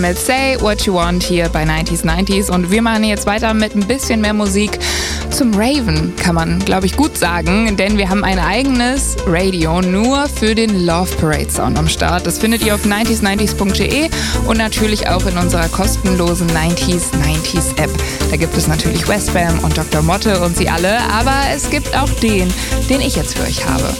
Mit Say What You Want hier bei 90s und wir machen jetzt weiter mit ein bisschen mehr Musik zum Raven, kann man glaube ich gut sagen, denn wir haben ein eigenes Radio nur für den Love Parade Sound am Start. Das findet ihr auf 90s90s.de und natürlich auch in unserer kostenlosen 90s App. Da gibt es natürlich Westbam und Dr. Motte und sie alle, aber es gibt auch den ich jetzt für euch habe.